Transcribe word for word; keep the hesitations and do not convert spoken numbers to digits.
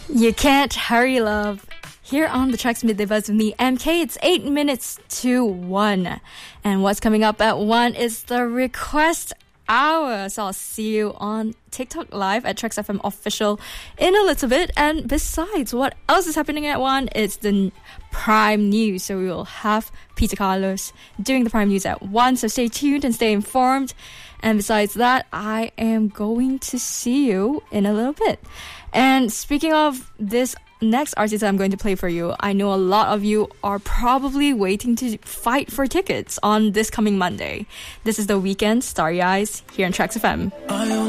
You can't hurry, love. Here on the Tracks Midday Buzz with me, M K, it's eight minutes to one. And what's coming up at one is the request hour. So I'll see you on TikTok Live at Tracks F M Official in a little bit. And besides, what else is happening at one? It's the Prime News. So we will have Peter Carlos doing the Prime News at one. So stay tuned and stay informed. And besides that, I am going to see you in a little bit. And speaking of this next artist I'm going to play for you, I know a lot of you are probably waiting to fight for tickets on this coming Monday. This is The Weeknd, Starry Eyes, here on Tracks F M.